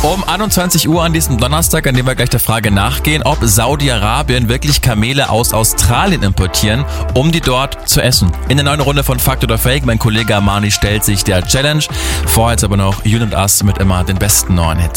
Um 21 Uhr an diesem Donnerstag, an dem wir gleich der Frage nachgehen, ob Saudi-Arabien wirklich Kamele aus Australien importieren, um die dort zu essen. In der neuen Runde von Fakt oder Fake, mein Kollege Armani stellt sich der Challenge. Vorher jetzt aber noch Jun und Us mit immer den besten neuen Hits.